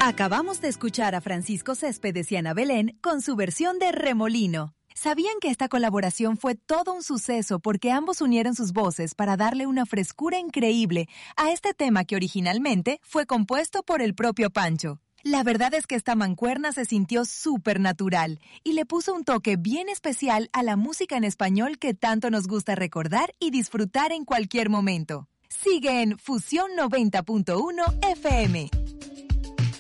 Acabamos de escuchar a Francisco Céspedes y Ana Belén con su versión de Remolino. ¿Sabían que esta colaboración fue todo un suceso porque ambos unieron sus voces para darle una frescura increíble a este tema que originalmente fue compuesto por el propio Pancho? La verdad es que esta mancuerna se sintió súper natural y le puso un toque bien especial a la música en español que tanto nos gusta recordar y disfrutar en cualquier momento. Sigue en Fusión 90.1 FM.